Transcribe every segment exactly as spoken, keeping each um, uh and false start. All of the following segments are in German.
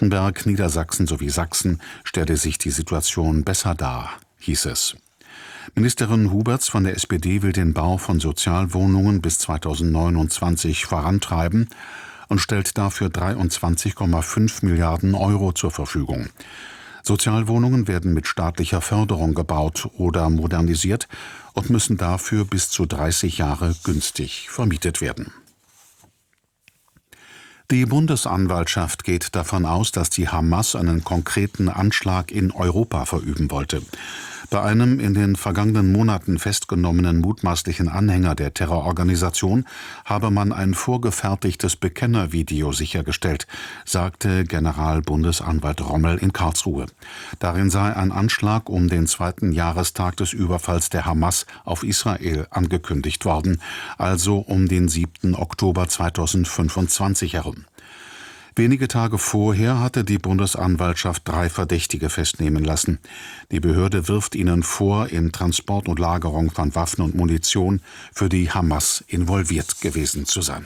Baden-Württemberg, Niedersachsen sowie Sachsen stelle sich die Situation besser dar, hieß es. Ministerin Huberts von der S P D will den Bau von Sozialwohnungen bis zweitausendneunundzwanzig vorantreiben und stellt dafür dreiundzwanzig Komma fünf Milliarden Euro zur Verfügung. Sozialwohnungen werden mit staatlicher Förderung gebaut oder modernisiert und müssen dafür bis zu dreißig Jahre günstig vermietet werden. Die Bundesanwaltschaft geht davon aus, dass die Hamas einen konkreten Anschlag in Europa verüben wollte. Bei einem in den vergangenen Monaten festgenommenen mutmaßlichen Anhänger der Terrororganisation habe man ein vorgefertigtes Bekennervideo sichergestellt, sagte Generalbundesanwalt Rommel in Karlsruhe. Darin sei ein Anschlag um den zweiten Jahrestag des Überfalls der Hamas auf Israel angekündigt worden, also um den siebten Oktober zweitausendfünfundzwanzig herum. Wenige Tage vorher hatte die Bundesanwaltschaft drei Verdächtige festnehmen lassen. Die Behörde wirft ihnen vor, in Transport und Lagerung von Waffen und Munition für die Hamas involviert gewesen zu sein.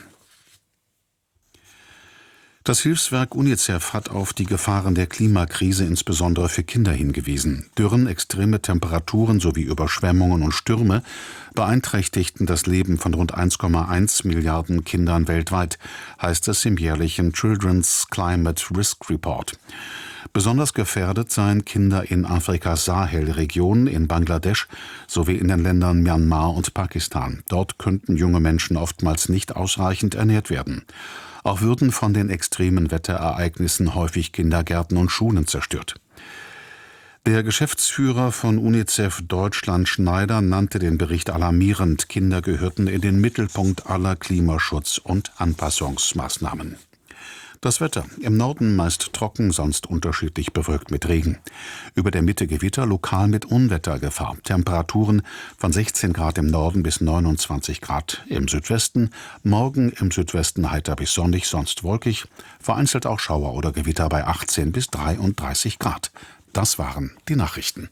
Das Hilfswerk UNICEF hat auf die Gefahren der Klimakrise insbesondere für Kinder hingewiesen. Dürren, extreme Temperaturen sowie Überschwemmungen und Stürme beeinträchtigten das Leben von rund eins Komma eins Milliarden Kindern weltweit, heißt es im jährlichen Children's Climate Risk Report. Besonders gefährdet seien Kinder in Afrikas Sahel-Region, in Bangladesch sowie in den Ländern Myanmar und Pakistan. Dort könnten junge Menschen oftmals nicht ausreichend ernährt werden. Auch würden von den extremen Wetterereignissen häufig Kindergärten und Schulen zerstört. Der Geschäftsführer von UNICEF Deutschland, Schneider, nannte den Bericht alarmierend. Kinder gehörten in den Mittelpunkt aller Klimaschutz- und Anpassungsmaßnahmen. Das Wetter. Im Norden meist trocken, sonst unterschiedlich bewölkt mit Regen. Über der Mitte Gewitter, lokal mit Unwettergefahr. Temperaturen von sechzehn Grad im Norden bis neunundzwanzig Grad im Südwesten. Morgen im Südwesten heiter bis sonnig, sonst wolkig. Vereinzelt auch Schauer oder Gewitter bei achtzehn bis dreiunddreißig Grad. Das waren die Nachrichten.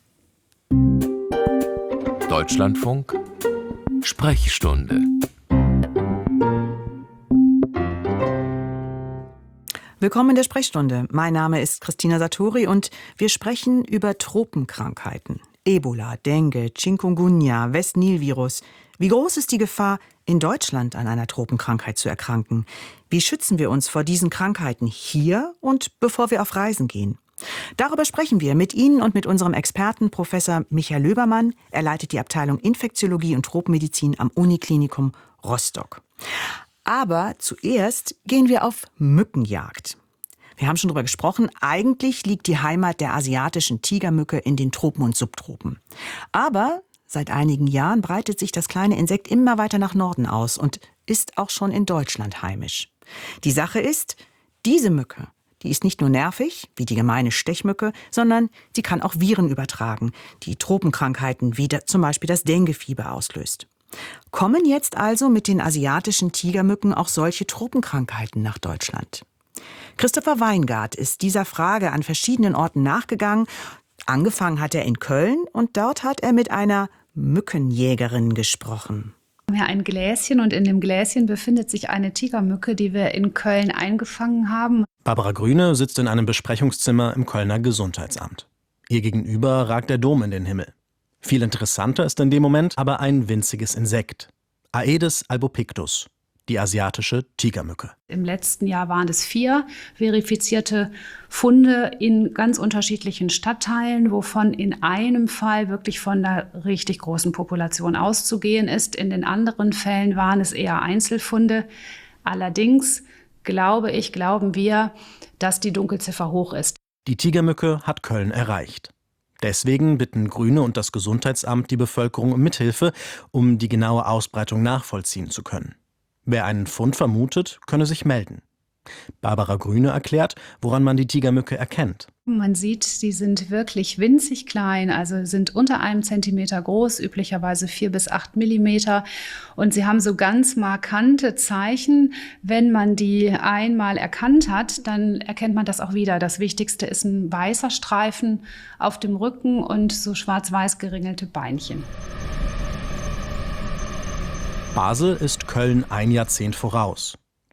Deutschlandfunk Sprechstunde. Willkommen in der Sprechstunde. Mein Name ist Christina Satori und wir sprechen über Tropenkrankheiten. Ebola, Dengue, Chikungunya, West-Nil-Virus. Wie groß ist die Gefahr, in Deutschland an einer Tropenkrankheit zu erkranken? Wie schützen wir uns vor diesen Krankheiten hier und bevor wir auf Reisen gehen? Darüber sprechen wir mit Ihnen und mit unserem Experten Professor Michael Löbermann. Er leitet die Abteilung Infektiologie und Tropenmedizin am Uniklinikum Rostock. Aber zuerst gehen wir auf Mückenjagd. Wir haben schon darüber gesprochen, eigentlich liegt die Heimat der asiatischen Tigermücke in den Tropen und Subtropen. Aber seit einigen Jahren breitet sich das kleine Insekt immer weiter nach Norden aus und ist auch schon in Deutschland heimisch. Die Sache ist, diese Mücke, die ist nicht nur nervig, wie die gemeine Stechmücke, sondern sie kann auch Viren übertragen, die Tropenkrankheiten wie zum Beispiel das Denguefieber auslöst. Kommen jetzt also mit den asiatischen Tigermücken auch solche Tropenkrankheiten nach Deutschland? Christopher Weingart ist dieser Frage an verschiedenen Orten nachgegangen. Angefangen hat er in Köln und dort hat er mit einer Mückenjägerin gesprochen. Wir haben ein Gläschen und in dem Gläschen befindet sich eine Tigermücke, die wir in Köln eingefangen haben. Barbara Grüne sitzt in einem Besprechungszimmer im Kölner Gesundheitsamt. Ihr gegenüber ragt der Dom in den Himmel. Viel interessanter ist in dem Moment aber ein winziges Insekt. Aedes albopictus, die asiatische Tigermücke. Im letzten Jahr waren es vier verifizierte Funde in ganz unterschiedlichen Stadtteilen, wovon in einem Fall wirklich von einer richtig großen Population auszugehen ist. In den anderen Fällen waren es eher Einzelfunde. Allerdings glaube ich, glauben wir, dass die Dunkelziffer hoch ist. Die Tigermücke hat Köln erreicht. Deswegen bitten Grüne und das Gesundheitsamt die Bevölkerung um Mithilfe, um die genaue Ausbreitung nachvollziehen zu können. Wer einen Fund vermutet, könne sich melden. Barbara Grüne erklärt, woran man die Tigermücke erkennt. Man sieht, sie sind wirklich winzig klein, also sind unter einem Zentimeter groß, üblicherweise vier bis acht Millimeter. Und sie haben so ganz markante Zeichen. Wenn man die einmal erkannt hat, dann erkennt man das auch wieder. Das Wichtigste ist ein weißer Streifen auf dem Rücken und so schwarz-weiß geringelte Beinchen. Basel ist Köln ein Jahrzehnt voraus.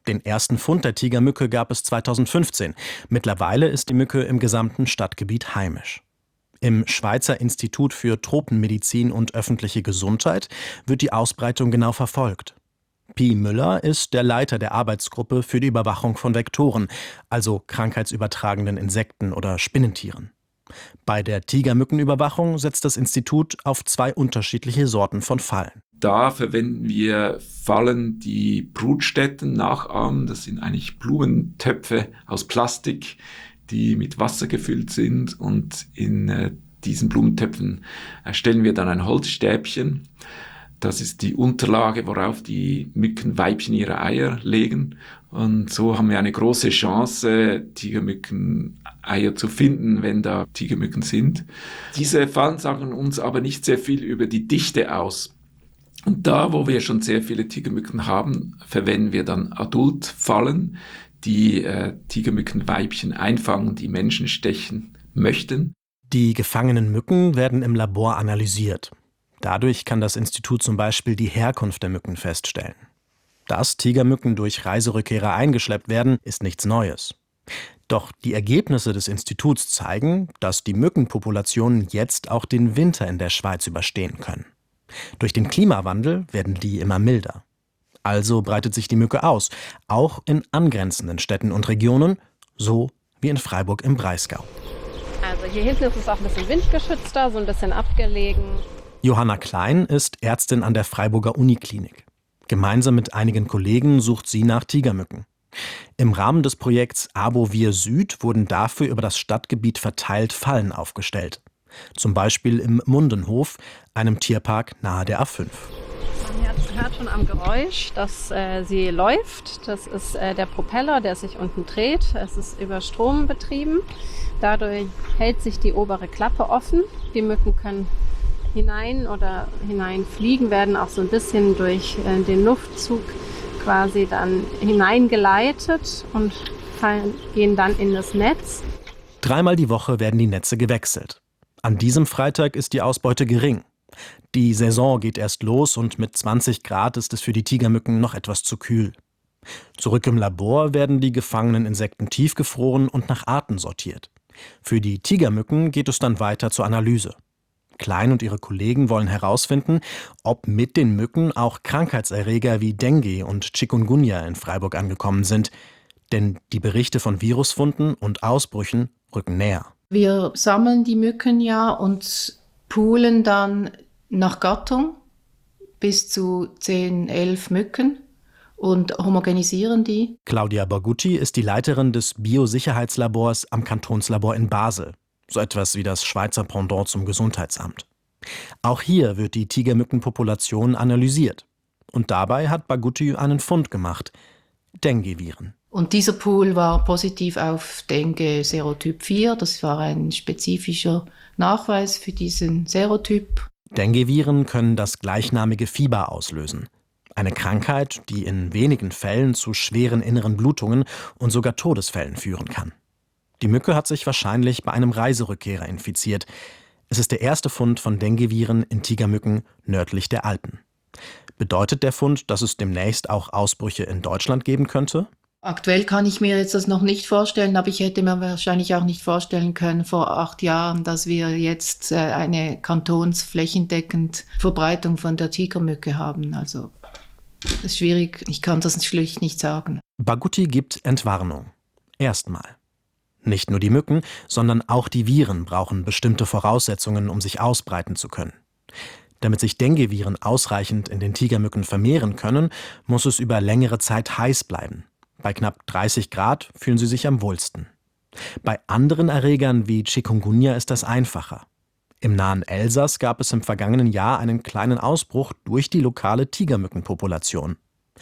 Den ersten Fund der Tigermücke gab es zweitausendfünfzehn. Mittlerweile ist die Mücke im gesamten Stadtgebiet heimisch. Im Schweizer Institut für Tropenmedizin und öffentliche Gesundheit wird die Ausbreitung genau verfolgt. Pi Müller ist der Leiter der Arbeitsgruppe für die Überwachung von Vektoren, also krankheitsübertragenden Insekten oder Spinnentieren. Bei der Tigermückenüberwachung setzt das Institut auf zwei unterschiedliche Sorten von Fallen. Da verwenden wir Fallen, die Brutstätten nachahmen. Das sind eigentlich Blumentöpfe aus Plastik, die mit Wasser gefüllt sind. Und in äh, diesen Blumentöpfen äh, stellen wir dann ein Holzstäbchen. Das ist die Unterlage, worauf die Mückenweibchen ihre Eier legen. Und so haben wir eine große Chance, Tigermückeneier zu finden, wenn da Tigermücken sind. Diese Fallen sagen uns aber nicht sehr viel über die Dichte aus. Und da, wo wir schon sehr viele Tigermücken haben, verwenden wir dann Adultfallen, die äh, Tigermückenweibchen einfangen, die Menschen stechen möchten. Die gefangenen Mücken werden im Labor analysiert. Dadurch kann das Institut zum Beispiel die Herkunft der Mücken feststellen. Dass Tigermücken durch Reiserückkehrer eingeschleppt werden, ist nichts Neues. Doch die Ergebnisse des Instituts zeigen, dass die Mückenpopulationen jetzt auch den Winter in der Schweiz überstehen können. Durch den Klimawandel werden die immer milder. Also breitet sich die Mücke aus, auch in angrenzenden Städten und Regionen, so wie in Freiburg im Breisgau. Also hier hinten ist es auch ein bisschen windgeschützter, so ein bisschen abgelegen. Johanna Klein ist Ärztin an der Freiburger Uniklinik. Gemeinsam mit einigen Kollegen sucht sie nach Tigermücken. Im Rahmen des Projekts AboVir Süd wurden dafür über das Stadtgebiet verteilt Fallen aufgestellt. Zum Beispiel im Mundenhof, einem Tierpark nahe der A fünf. Man hört schon am Geräusch, dass äh, sie läuft. Das ist äh, der Propeller, der sich unten dreht. Es ist über Strom betrieben. Dadurch hält sich die obere Klappe offen. Die Mücken können hinein oder hineinfliegen, werden auch so ein bisschen durch äh, den Luftzug quasi dann hineingeleitet und fallen, gehen dann in das Netz. Dreimal die Woche werden die Netze gewechselt. An diesem Freitag ist die Ausbeute gering. Die Saison geht erst los und mit zwanzig Grad ist es für die Tigermücken noch etwas zu kühl. Zurück im Labor werden die gefangenen Insekten tiefgefroren und nach Arten sortiert. Für die Tigermücken geht es dann weiter zur Analyse. Klein und ihre Kollegen wollen herausfinden, ob mit den Mücken auch Krankheitserreger wie Dengue und Chikungunya in Freiburg angekommen sind. Denn die Berichte von Virusfunden und Ausbrüchen rücken näher. Wir sammeln die Mücken ja und poolen dann nach Gattung bis zu zehn, elf Mücken und homogenisieren die. Claudia Bagutti ist die Leiterin des Biosicherheitslabors am Kantonslabor in Basel. So etwas wie das Schweizer Pendant zum Gesundheitsamt. Auch hier wird die Tigermückenpopulation analysiert. Und dabei hat Bagutti einen Fund gemacht: Dengue-Viren. Und dieser Pool war positiv auf Dengue Serotyp vier. Das war ein spezifischer Nachweis für diesen Serotyp. Dengue-Viren können das gleichnamige Fieber auslösen. Eine Krankheit, die in wenigen Fällen zu schweren inneren Blutungen und sogar Todesfällen führen kann. Die Mücke hat sich wahrscheinlich bei einem Reiserückkehrer infiziert. Es ist der erste Fund von Dengue-Viren in Tigermücken nördlich der Alpen. Bedeutet der Fund, dass es demnächst auch Ausbrüche in Deutschland geben könnte? Aktuell kann ich mir jetzt das noch nicht vorstellen, aber ich hätte mir wahrscheinlich auch nicht vorstellen können vor acht Jahren, dass wir jetzt eine kantonsflächendeckend Verbreitung von der Tigermücke haben. Also das ist schwierig, ich kann das schlicht nicht sagen. Bagutti gibt Entwarnung. Erstmal. Nicht nur die Mücken, sondern auch die Viren brauchen bestimmte Voraussetzungen, um sich ausbreiten zu können. Damit sich Dengue-Viren ausreichend in den Tigermücken vermehren können, muss es über längere Zeit heiß bleiben. Bei knapp dreißig Grad fühlen sie sich am wohlsten. Bei anderen Erregern wie Chikungunya ist das einfacher. Im nahen Elsass gab es im vergangenen Jahr einen kleinen Ausbruch durch die lokale Tigermückenpopulation.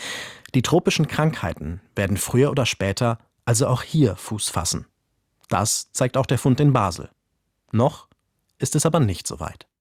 Die tropischen Krankheiten werden früher oder später also auch hier Fuß fassen. Das zeigt auch der Fund in Basel. Noch ist es aber nicht so weit.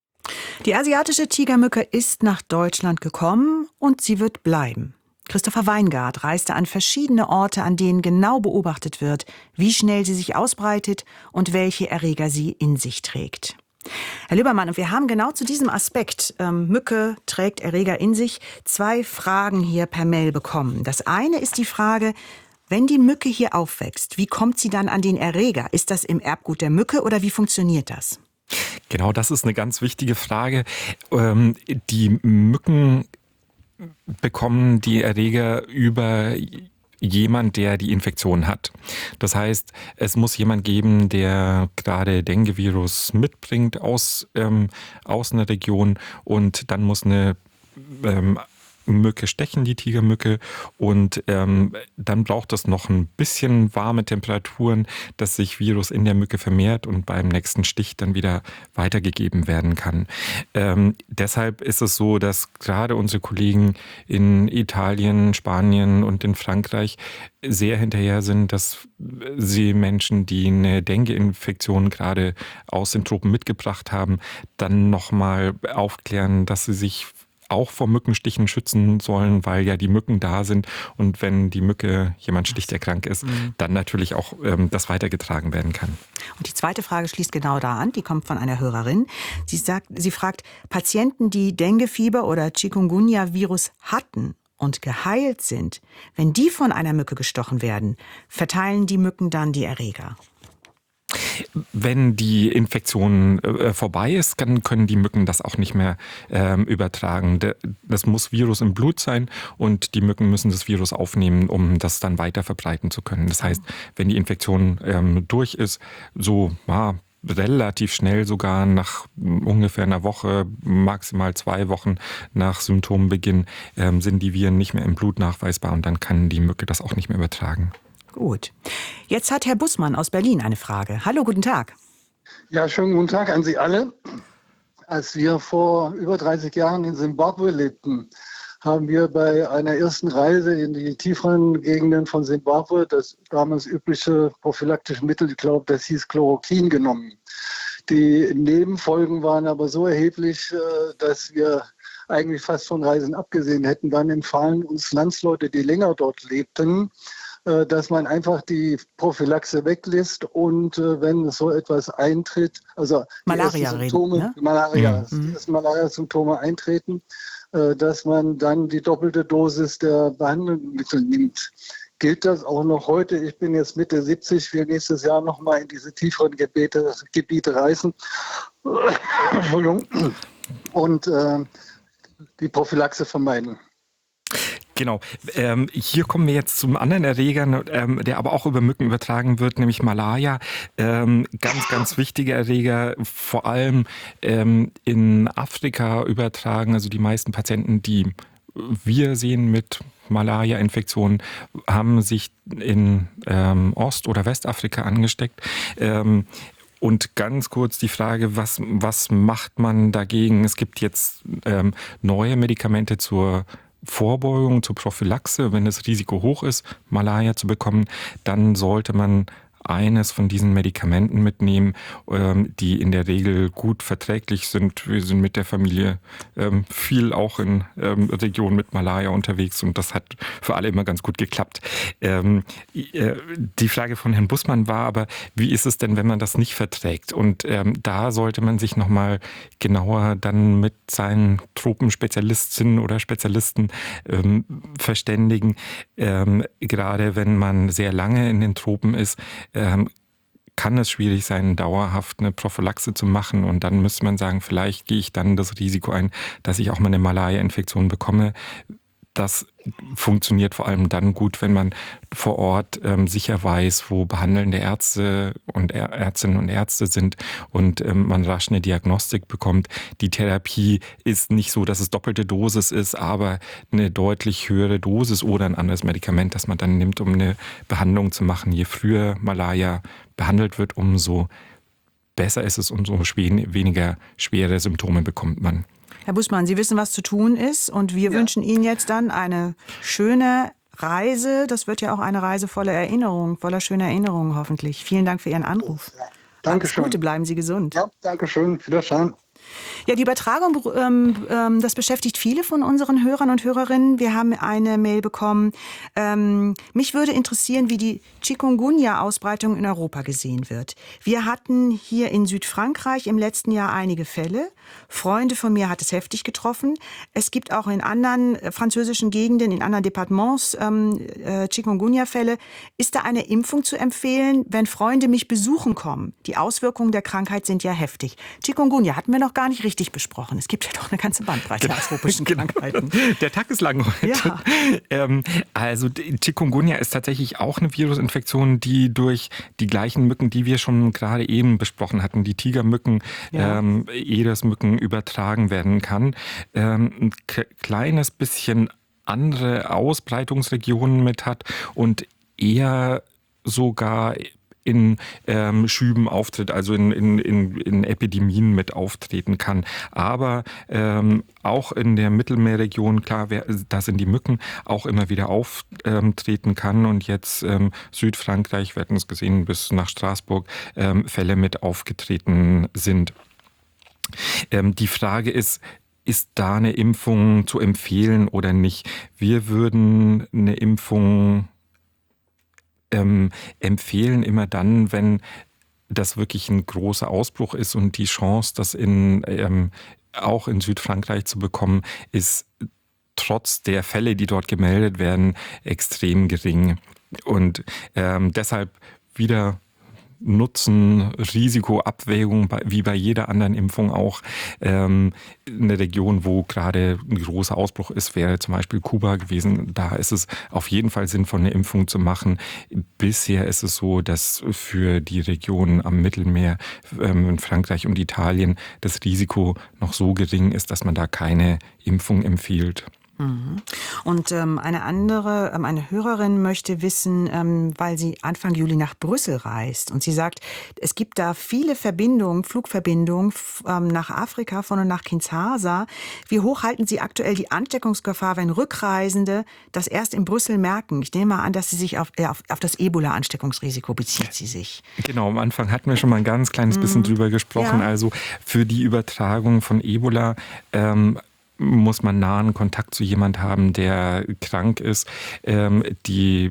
Die asiatische Tigermücke ist nach Deutschland gekommen und sie wird bleiben. Christopher Weingart reiste an verschiedene Orte, an denen genau beobachtet wird, wie schnell sie sich ausbreitet und welche Erreger sie in sich trägt. Herr Lübbermann, und wir haben genau zu diesem Aspekt, ähm, Mücke trägt Erreger in sich, zwei Fragen hier per Mail bekommen. Das eine ist die Frage, wenn die Mücke hier aufwächst, wie kommt sie dann an den Erreger? Ist das im Erbgut der Mücke oder wie funktioniert das? Genau, das ist eine ganz wichtige Frage. Ähm, die Mücken bekommen die Erreger über jemand, der die Infektion hat. Das heißt, es muss jemand geben, der gerade Dengue-Virus mitbringt aus, ähm, aus einer Region, und dann muss eine ähm, Mücke stechen, die Tigermücke, und ähm, dann braucht es noch ein bisschen warme Temperaturen, dass sich Virus in der Mücke vermehrt und beim nächsten Stich dann wieder weitergegeben werden kann. Ähm, deshalb ist es so, dass gerade unsere Kollegen in Italien, Spanien und in Frankreich sehr hinterher sind, dass sie Menschen, die eine Dengue-Infektion gerade aus den Tropen mitgebracht haben, dann nochmal aufklären, dass sie sich auch vor Mückenstichen schützen sollen, weil ja die Mücken da sind, und wenn die Mücke jemand sticht, der krank ist, mhm. dann natürlich auch ähm, das weitergetragen werden kann. Und die zweite Frage schließt genau da an, die kommt von einer Hörerin. Sie sagt, sie fragt, Patienten, die Denguefieber oder Chikungunya-Virus hatten und geheilt sind, wenn die von einer Mücke gestochen werden, verteilen die Mücken dann die Erreger? Wenn die Infektion äh, vorbei ist, dann können die Mücken das auch nicht mehr ähm, übertragen. Das muss Virus im Blut sein, und die Mücken müssen das Virus aufnehmen, um das dann weiter verbreiten zu können. Das heißt, wenn die Infektion ähm, durch ist, so ja, relativ schnell, sogar nach ungefähr einer Woche, maximal zwei Wochen nach Symptombeginn, ähm, sind die Viren nicht mehr im Blut nachweisbar, und dann kann die Mücke das auch nicht mehr übertragen. Gut. Jetzt hat Herr Bussmann aus Berlin eine Frage. Hallo, guten Tag. Ja, schönen guten Tag an Sie alle. Als wir vor über dreißig Jahren in Simbabwe lebten, haben wir bei einer ersten Reise in die tieferen Gegenden von Simbabwe das damals übliche prophylaktische Mittel, ich glaube, das hieß Chloroquin, genommen. Die Nebenfolgen waren aber so erheblich, dass wir eigentlich fast von Reisen abgesehen hätten. Dann empfahlen uns Landsleute, die länger dort lebten, dass man einfach die Prophylaxe weglässt, und äh, wenn so etwas eintritt, also Malaria die Symptome, reden, ne? Malaria, mhm. dass Malaria-Symptome eintreten, äh, dass man dann die doppelte Dosis der Behandlungsmittel nimmt. Gilt das auch noch heute? Ich bin jetzt Mitte siebzig, will nächstes Jahr nochmal in diese tieferen Gebiete, Gebiete reisen. Entschuldigung. Und äh, die Prophylaxe vermeiden. Genau. Ähm, hier kommen wir jetzt zum anderen Erreger, ähm, der aber auch über Mücken übertragen wird, nämlich Malaria. Ähm, ganz, ganz wichtiger Erreger, vor allem ähm, in Afrika übertragen. Also die meisten Patienten, die wir sehen mit Malaria-Infektionen, haben sich in ähm, Ost- oder Westafrika angesteckt. Ähm, Und ganz kurz die Frage, was, was macht man dagegen? Es gibt jetzt ähm, neue Medikamente zur Vorbeugung, zur Prophylaxe. Wenn das Risiko hoch ist, Malaria zu bekommen, dann sollte man eines von diesen Medikamenten mitnehmen, ähm, die in der Regel gut verträglich sind. Wir sind mit der Familie ähm, viel auch in ähm, Regionen mit Malaria unterwegs, und das hat für alle immer ganz gut geklappt. Ähm, äh, die Frage von Herrn Bussmann war aber, wie ist es denn, wenn man das nicht verträgt? Und ähm, da sollte man sich nochmal genauer dann mit seinen Tropenspezialistinnen oder Spezialisten ähm, verständigen. Ähm, gerade wenn man sehr lange in den Tropen ist, Ähm, kann es schwierig sein, dauerhaft eine Prophylaxe zu machen, und dann müsste man sagen, vielleicht gehe ich dann das Risiko ein, dass ich auch mal eine Malaria-Infektion bekomme. Das funktioniert vor allem dann gut, wenn man vor Ort ähm, sicher weiß, wo behandelnde Ärzte und Ä- Ärztinnen und Ärzte sind, und ähm, man rasch eine Diagnostik bekommt. Die Therapie ist nicht so, dass es doppelte Dosis ist, aber eine deutlich höhere Dosis oder ein anderes Medikament, das man dann nimmt, um eine Behandlung zu machen. Je früher Malaria behandelt wird, umso besser ist es, umso schwer, weniger schwere Symptome bekommt man. Herr Bussmann, Sie wissen, was zu tun ist, und wir ja. wünschen Ihnen jetzt dann eine schöne Reise. Das wird ja auch eine Reise voller Erinnerungen, voller schöner Erinnerungen hoffentlich. Vielen Dank für Ihren Anruf. Ja. Dankeschön. Alles Gute, bleiben Sie gesund. Ja, danke schön. Wiederschauen. Ja, die Übertragung, ähm, ähm, das beschäftigt viele von unseren Hörern und Hörerinnen. Wir haben eine Mail bekommen. Ähm, mich würde interessieren, wie die Chikungunya-Ausbreitung in Europa gesehen wird. Wir hatten hier in Südfrankreich im letzten Jahr einige Fälle. Freunde von mir hat es heftig getroffen. Es gibt auch in anderen französischen Gegenden, in anderen Departements ähm, äh, Chikungunya-Fälle. Ist da eine Impfung zu empfehlen, wenn Freunde mich besuchen kommen? Die Auswirkungen der Krankheit sind ja heftig. Chikungunya hatten wir noch gar nicht richtig besprochen. Es gibt ja doch eine ganze Bandbreite an tropischen Krankheiten. Der Tag ist lang heute. Ja. Ähm, also Chikungunya ist tatsächlich auch eine Virusinfektion, die durch die gleichen Mücken, die wir schon gerade eben besprochen hatten, die Tigermücken, ja. ähm, Edesmücken, übertragen werden kann. Ähm, ein k- kleines bisschen andere Ausbreitungsregionen mit hat und eher sogar in ähm, Schüben auftritt, also in, in, in, in Epidemien mit auftreten kann. Aber ähm, auch in der Mittelmeerregion, klar, wer, da sind die Mücken, auch immer wieder auftreten kann. Und jetzt ähm, Südfrankreich, wir hatten es gesehen, bis nach Straßburg ähm, Fälle mit aufgetreten sind. Ähm, die Frage ist, ist da eine Impfung zu empfehlen oder nicht? Wir würden eine Impfung Ähm, empfehlen immer dann, wenn das wirklich ein großer Ausbruch ist und die Chance, das in, ähm, auch in Südfrankreich zu bekommen, ist trotz der Fälle, die dort gemeldet werden, extrem gering. Und ähm, deshalb wieder Nutzen-Risiko-Abwägung, wie bei jeder anderen Impfung auch. Ähm, eine Region, wo gerade ein großer Ausbruch ist, wäre zum Beispiel Kuba gewesen. Da ist es auf jeden Fall sinnvoll, eine Impfung zu machen. Bisher ist es so, dass für die Region am Mittelmeer, ähm, in Frankreich und Italien, das Risiko noch so gering ist, dass man da keine Impfung empfiehlt. Und ähm, eine andere, ähm, eine Hörerin möchte wissen, ähm, weil sie Anfang Juli nach Brüssel reist und sie sagt, es gibt da viele Verbindungen, Flugverbindungen f- ähm, nach Afrika von und nach Kinshasa. Wie hoch halten Sie aktuell die Ansteckungsgefahr, wenn Rückreisende das erst in Brüssel merken? Ich nehme mal an, dass sie sich auf, äh, auf, auf das Ebola-Ansteckungsrisiko bezieht sie sich. Genau, am Anfang hatten wir schon mal ein ganz kleines bisschen mhm. drüber gesprochen. Ja. Also für die Übertragung von Ebola ähm, muss man nahen Kontakt zu jemand haben, der krank ist. Ähm, die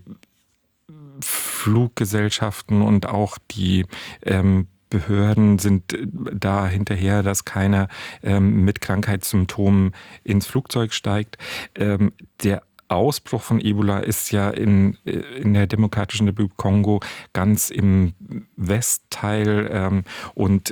Fluggesellschaften und auch die ähm, Behörden sind da hinterher, dass keiner ähm, mit Krankheitssymptomen ins Flugzeug steigt. Ähm, der Ausbruch von Ebola ist ja in, in der Demokratischen Republik Kongo ganz im Westteil ähm, und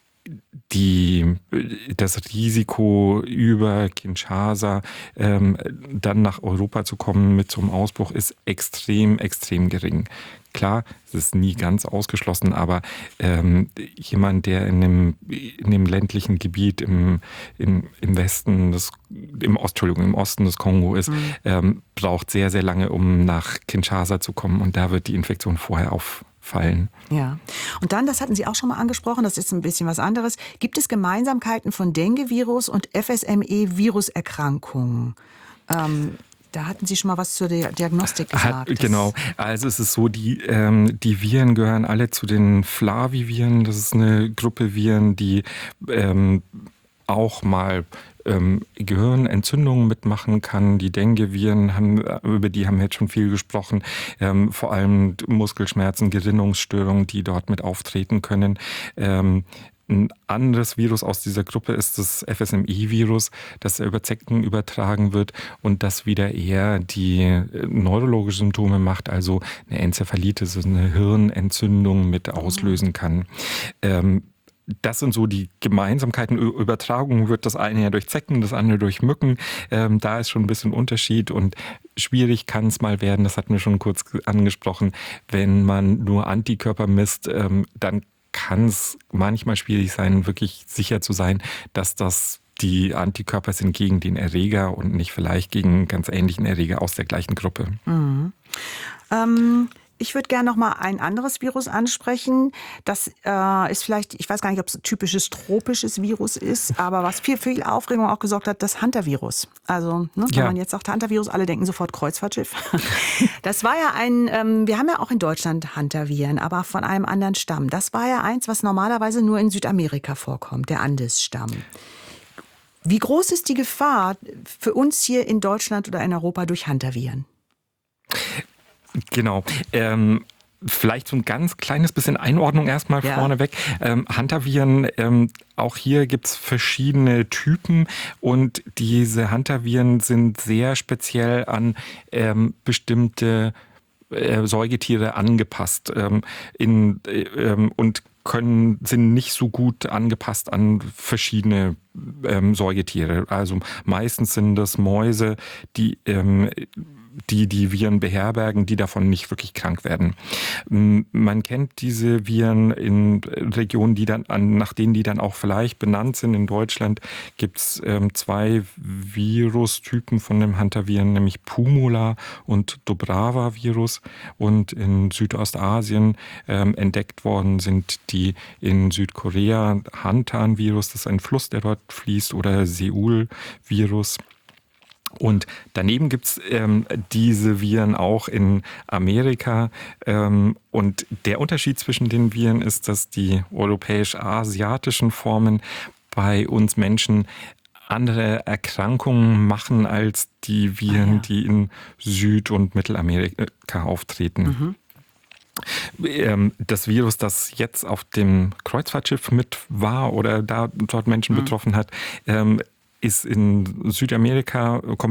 Die, das Risiko über Kinshasa ähm, dann nach Europa zu kommen mit so einem Ausbruch ist extrem, extrem gering. Klar, es ist nie ganz ausgeschlossen, aber ähm, jemand, der in dem, in dem ländlichen Gebiet im, im, im Westen, des, im, Ost, Entschuldigung, im Osten des Kongo ist, mhm. ähm, braucht sehr, sehr lange, um nach Kinshasa zu kommen und da wird die Infektion vorher auf fallen. Ja. Und dann, das hatten Sie auch schon mal angesprochen, das ist ein bisschen was anderes. Gibt es Gemeinsamkeiten von Dengue-Virus und F S M E-Viruserkrankungen? Ähm, da hatten Sie schon mal was zur Diagnostik gesagt. Hat, genau. Also es ist so, die, ähm, die Viren gehören alle zu den Flaviviren. Das ist eine Gruppe Viren, die ähm, auch mal ähm, Gehirnentzündungen mitmachen kann. Die Dengue-Viren, haben, über die haben wir jetzt schon viel gesprochen. Ähm, vor allem Muskelschmerzen, Gerinnungsstörungen, die dort mit auftreten können. Ähm, Ein anderes Virus aus dieser Gruppe ist das F S M E-Virus, das über Zecken übertragen wird und das wieder eher die neurologische Symptome macht, also eine Enzephalitis, also eine Hirnentzündung mit auslösen kann. Ähm, Das sind so die Gemeinsamkeiten. Übertragung wird das eine ja durch Zecken, das andere durch Mücken. Ähm, da ist schon ein bisschen Unterschied und schwierig kann es mal werden, das hatten wir schon kurz angesprochen, wenn man nur Antikörper misst, ähm, dann kann es manchmal schwierig sein, wirklich sicher zu sein, dass das die Antikörper sind gegen den Erreger und nicht vielleicht gegen einen ganz ähnlichen Erreger aus der gleichen Gruppe. Mhm. Ähm Ich würde gerne noch mal ein anderes Virus ansprechen. Das äh, ist vielleicht, ich weiß gar nicht, ob es ein typisches tropisches Virus ist, aber was viel, viel Aufregung auch gesorgt hat, das Hunter-Virus. Also, ne, wenn Ja. man jetzt sagt Hunter-Virus, alle denken sofort Kreuzfahrtschiff. Das war ja ein, ähm, wir haben ja auch in Deutschland Hunter-Viren, aber von einem anderen Stamm. Das war ja eins, was normalerweise nur in Südamerika vorkommt, der Andes-Stamm. Wie groß ist die Gefahr für uns hier in Deutschland oder in Europa durch Hunter-Viren? Genau. Ähm, vielleicht so ein ganz kleines bisschen Einordnung erstmal Ja. vorneweg. Ähm, Hunter-Viren, ähm, auch hier gibt's verschiedene Typen und diese Hunter-Viren sind sehr speziell an ähm, bestimmte äh, Säugetiere angepasst ähm, in, äh, ähm, und können, sind nicht so gut angepasst an verschiedene ähm, Säugetiere. Also meistens sind das Mäuse, die ähm, die die Viren beherbergen, die davon nicht wirklich krank werden. Man kennt diese Viren in Regionen, die dann an, nach denen die dann auch vielleicht benannt sind. In Deutschland gibt es ähm, zwei Virustypen von dem Hunter-Viren, nämlich Pumula und Dubrava-Virus. Und in Südostasien ähm, entdeckt worden sind die in Südkorea Hantan-Virus, das ist ein Fluss, der dort fließt, oder Seoul-Virus. Und daneben gibt's ähm, diese Viren auch in Amerika. Ähm, und der Unterschied zwischen den Viren ist, dass die europäisch-asiatischen Formen bei uns Menschen andere Erkrankungen machen als die Viren, ah, ja. die in Süd- und Mittelamerika auftreten. Mhm. Das Virus, das jetzt auf dem Kreuzfahrtschiff mit war oder da dort Menschen mhm. betroffen hat, ist in Südamerika komplett